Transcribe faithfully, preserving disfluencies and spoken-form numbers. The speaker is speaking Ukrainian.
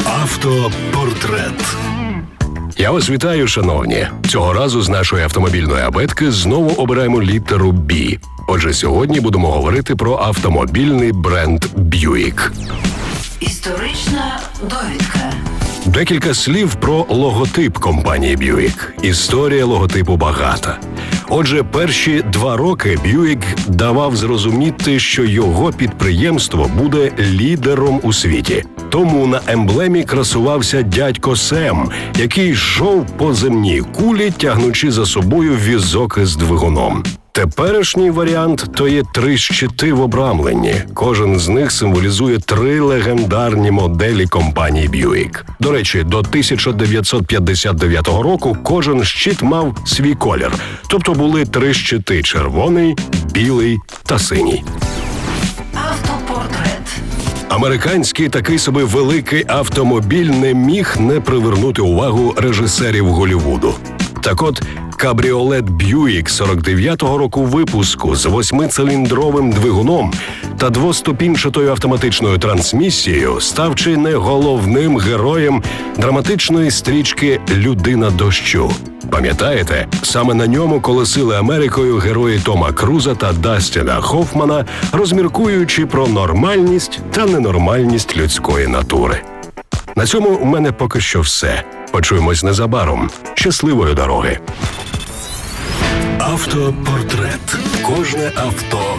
Автопортрет. Я вас вітаю, шановні. Цього разу з нашої автомобільної абетки знову обираємо літеру «Бі». Отже, сьогодні будемо говорити про автомобільний бренд Buick. Історична довідка. Декілька слів про логотип компанії Buick. Історія логотипу багата. Отже, перші два роки Buick давав зрозуміти, що його підприємство буде лідером у світі. Тому на емблемі красувався дядько Сем, який йшов по земній кулі, тягнучи за собою візок із двигуном. Теперішній варіант – то є три щити в обрамленні. Кожен з них символізує три легендарні моделі компанії Buick. До речі, до тисяча дев'ятсот п'ятдесят дев'ятого року кожен щит мав свій колір. Тобто були три щити – червоний, білий та синій. Автопортрет. Американський такий собі великий автомобіль не міг не привернути увагу режисерів Голлівуду. Так от, кабріолет Buick сорок дев'ятого року випуску з восьмициліндровим двигуном та двоступінчатою автоматичною трансмісією став чи не головним героєм драматичної стрічки «Людина дощу». Пам'ятаєте, саме на ньому колесили Америкою герої Тома Круза та Дастіна Хоффмана, розміркуючи про нормальність та ненормальність людської натури. На цьому у мене поки що все. Почуємось незабаром. Щасливої дороги! Автопортрет. Кожне авто